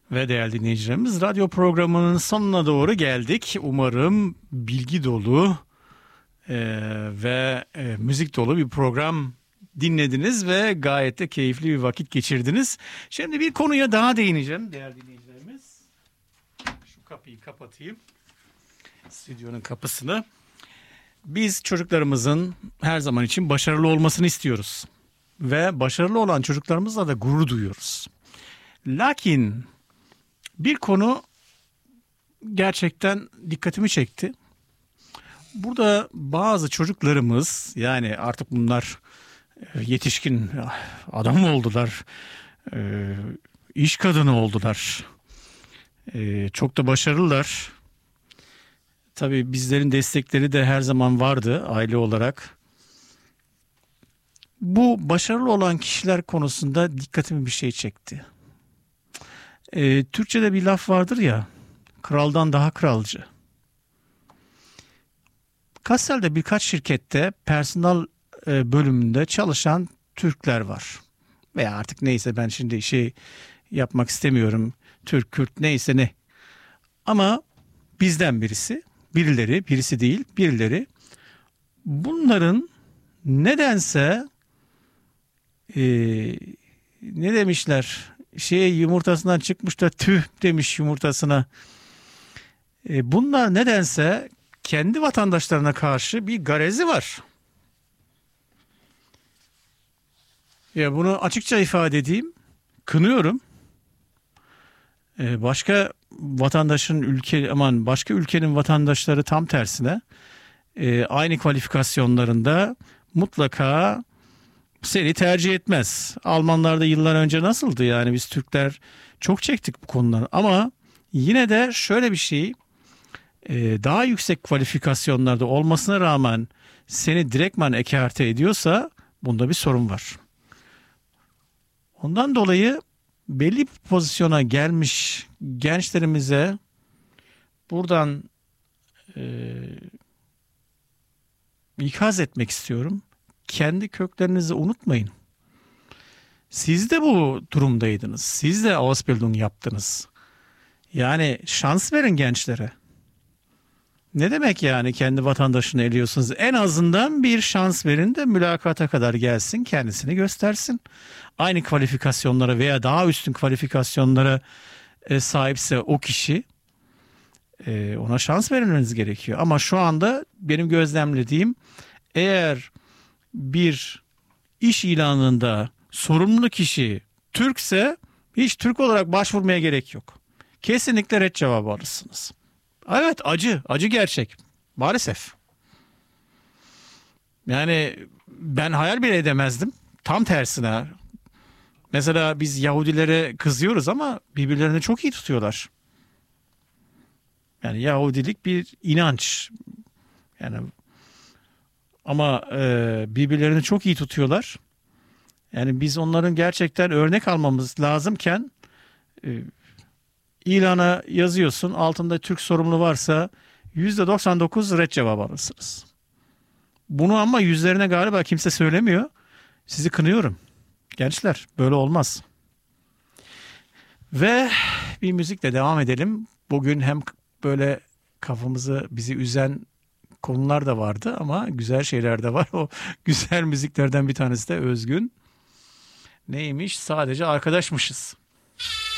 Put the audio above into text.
Ve değerli dinleyicilerimiz, radyo programının sonuna doğru geldik. Umarım bilgi dolu ve müzik dolu bir program dinlediniz ve gayet de keyifli bir vakit geçirdiniz. Şimdi bir konuya daha değineceğim değerli dinleyicilerimiz. Şu kapıyı kapatayım. Stüdyonun kapısını. Biz çocuklarımızın her zaman için başarılı olmasını istiyoruz. Ve başarılı olan çocuklarımızla da gurur duyuyoruz. Lakin bir konu gerçekten dikkatimi çekti. Burada bazı çocuklarımız, yani artık bunlar yetişkin adam oldular, iş kadını oldular, çok da başarılılar. Tabii bizlerin destekleri de her zaman vardı aile olarak. Bu başarılı olan kişiler konusunda dikkatimi bir şey çekti. Türkçe'de bir laf vardır ya, kraldan daha kralcı. Kassel'de birkaç şirkette personel bölümünde çalışan Türkler var. Veya artık neyse, ben şimdi yapmak istemiyorum. Türk, Kürt neyse ne. Ama bizden birisi değil, birileri bunların nedense ne demişler? Yumurtasından çıkmış da tüh demiş yumurtasına. Bunlar nedense kendi vatandaşlarına karşı bir garezi var. Ya bunu açıkça ifade edeyim. Kınıyorum. Başka ülkenin vatandaşları tam tersine aynı kvalifikasyonlarında mutlaka seni tercih etmez. Almanlar da yıllar önce nasıldı, yani biz Türkler çok çektik bu konuları, ama yine de şöyle bir şey, daha yüksek kvalifikasyonlarda olmasına rağmen seni direktman ekarte ediyorsa bunda bir sorun var. Ondan dolayı belli bir pozisyona gelmiş gençlerimize buradan ikaz etmek istiyorum. Kendi köklerinizi unutmayın. Siz de bu durumdaydınız. Siz de Ausbildung yaptınız. Yani şans verin gençlere. Ne demek yani kendi vatandaşını eliyorsunuz? En azından bir şans verin de mülakata kadar gelsin, kendisini göstersin. Aynı kvalifikasyonlara veya daha üstün kvalifikasyonlara sahipse o kişi, ona şans vermeniz gerekiyor. Ama şu anda benim gözlemlediğim, eğer bir iş ilanında sorumlu kişi Türkse hiç Türk olarak başvurmaya gerek yok. Kesinlikle ret cevabı alırsınız. Evet, acı gerçek maalesef. Yani ben hayal bile edemezdim. Tam tersine. Mesela biz Yahudilere kızıyoruz ama birbirlerini çok iyi tutuyorlar. Yani Yahudilik bir inanç. Yani ama birbirlerini çok iyi tutuyorlar. Yani biz onların gerçekten örnek almamız lazımken ilana yazıyorsun, altında Türk sorumlu varsa %99 ret cevabı alırsınız. Bunu ama yüzlerine galiba kimse söylemiyor. Sizi kınıyorum. Gençler, böyle olmaz. Ve bir müzikle devam edelim. Bugün hem böyle bizi üzen konular da vardı ama güzel şeyler de var. O güzel müziklerden bir tanesi de Özgün. Neymiş? Sadece arkadaşmışız.